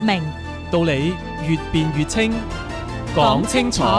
明道理越辯越清，講清楚。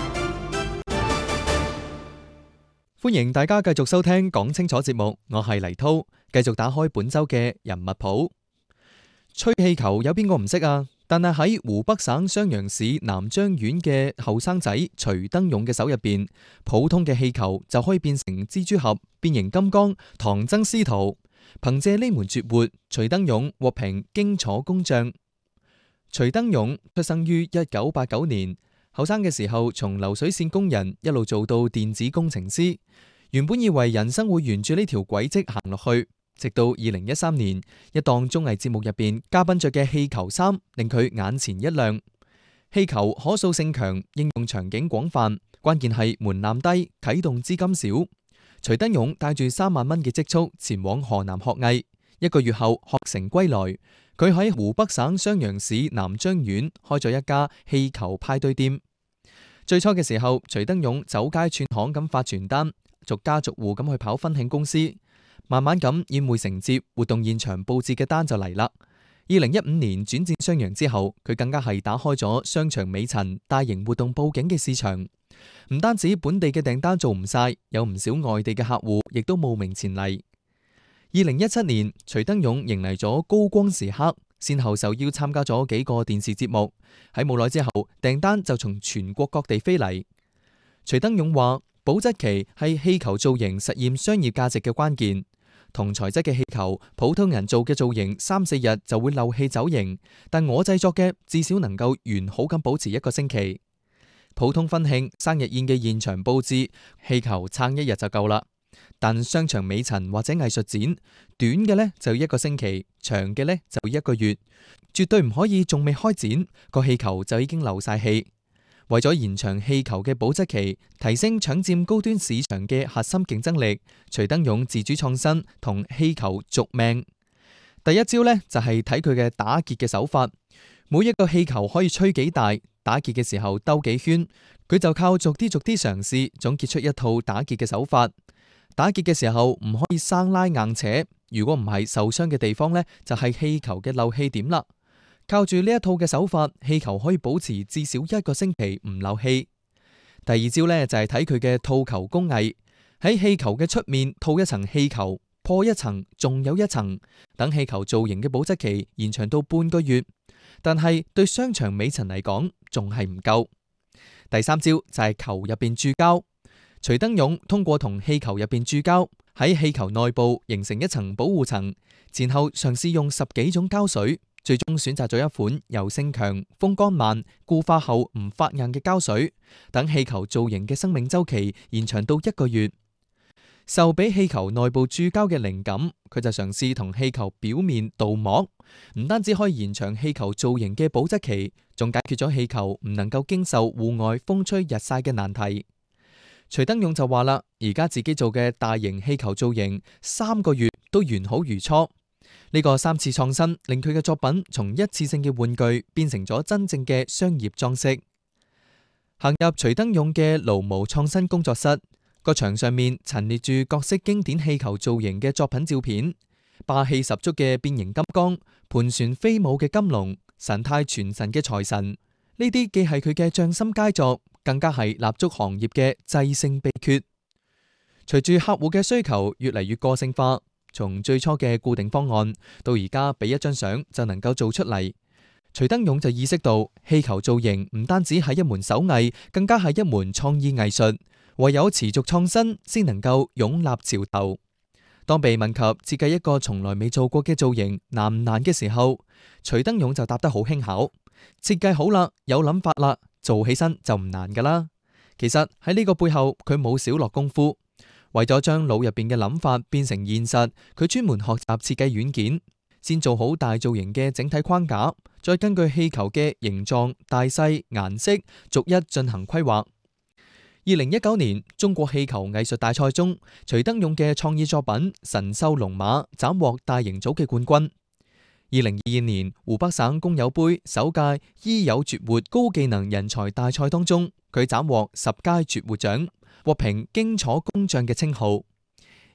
歡迎大家繼續收聽講清楚節目，我係黎濤，繼續打開本周嘅人物譜。吹氣球有邊個唔識啊？但係喺湖北省襄陽市南張縣嘅後生仔徐登勇嘅手入邊，普通嘅氣球就可以變成蜘蛛俠、變形金剛、唐僧師徒。憑借呢門絕活，徐登勇獲評荊楚工匠。徐登勇出生於1989年，後生嘅時候從流水線工人一路做到電子工程師，原本以為人生會沿住呢條軌跡行落去。直到2013年，一檔綜藝節目入邊，嘉賓着嘅氣球衫令佢眼前一亮。氣球可塑性強，應用場景廣泛，關鍵係門檻低，啟動資金少。徐登勇帶住3萬蚊嘅積蓄前往河南學藝，1個月後學成歸來，佢喺湖北省襄陽市南張縣開咗一家氣球派對店。最初嘅時候，徐登勇走街串巷咁發傳單，逐家逐戶咁去跑婚慶公司。慢慢咁宴會承接，活動現場佈置嘅單就嚟啦。2015年轉戰襄陽之後，佢更加係打開咗商場尾陳大型活動佈景嘅市場。唔單止本地嘅訂單做唔晒，有唔少外地嘅客戶亦都慕名前嚟。2017年，徐登勇迎嚟咗高光時刻，先後受邀參加咗幾個電視節目。喺冇耐之後，訂單就從全國各地飛嚟。徐登勇話：保質期係氣球造型實現商業價值嘅關鍵。同材質嘅氣球，普通人做嘅造型3-4日就會漏氣走形，但我製作嘅至少能夠完好咁保持1個星期。普通婚慶、生日宴嘅現場佈置，氣球撐1日就夠啦。但商場尾陳或者藝術展，短嘅呢就1個星期，長嘅呢就1個月，絕對唔可以仲未開展，個氣球就已經漏晒氣。為咗延長氣球嘅保質期，提升搶佔高端市場嘅核心競爭力，徐登勇自主創新同氣球續命。第一招呢，就係睇佢嘅打結嘅手法。每一個氣球可以吹幾大，打結嘅時候兜幾圈，佢就靠逐啲嘗試，總結出一套打結嘅手法。打結嘅時候唔可以生拉硬扯，如果唔係受傷嘅地方呢，就係氣球嘅漏氣點啦。靠住呢一套嘅手法，氣球可以保持至少1個星期唔漏氣。第二招呢，就係睇佢嘅套球工藝，喺氣球嘅出面套一層氣球，破一層，仲有一層，等氣球造型嘅保質期延長到半個月。但係對商場尾陳嚟講，仲係唔夠。第三招就係球入邊注膠。徐登勇通過同氣球入邊注膠，喺氣球內部形成一層保護層，前後嘗試用10幾種膠水。最終選擇咗一款油性強、風乾慢、固化後唔發硬嘅膠水，等氣球造型嘅生命週期延長到1個月。受俾氣球內部注膠嘅靈感，佢就嘗試同氣球表面鍍膜，唔單止可以延長氣球造型嘅保質期，仲解決咗氣球唔能夠經受戶外風吹日曬嘅難題。徐登勇就話啦，而家自己做嘅大型氣球造型3個月都完好如初。呢個3次創新令佢嘅作品從一次性嘅玩具變成咗真正嘅商業裝飾。行入徐登勇嘅勞模創新工作室，個牆上面陳列住各式經典氣球造型嘅作品照片，霸氣十足嘅變形金剛、盤旋飛舞嘅金龍、神態傳神嘅財神，呢啲既係佢嘅匠心佳作，更加係蠟燭行業嘅制勝秘訣。隨住客戶嘅需求越嚟越個性化，從最初嘅固定方案到而家俾一張相就能夠做出嚟，徐登勇就意識到氣球造型唔單止係一門手藝，更加係一門創意藝術，唯有持續創新先能夠擁立潮頭。當被問及設計一個從來未做過嘅造型難唔難嘅時候，徐登勇就答得好輕巧：設計好啦，有諗法啦，做起身就唔難噶啦。其實喺呢個背後，佢冇少落功夫。為咗將腦入邊嘅諗法變成現實，佢專門學習設計軟件，先做好大造型嘅整體框架，再根據氣球嘅形狀、大細、顏色，逐一進行規劃。2019年中國氣球藝術大賽中，徐登勇嘅創意作品《神獸龍馬》斬獲大型組嘅冠軍。2022年湖北省工友杯首屆醫有絕活高技能人才大賽當中，佢斬獲10佳絕活獎，獲評荊楚工匠嘅稱號。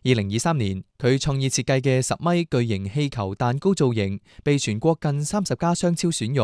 2023年，佢創意設計嘅10米巨型氣球蛋糕造型被全國近30家商超選用。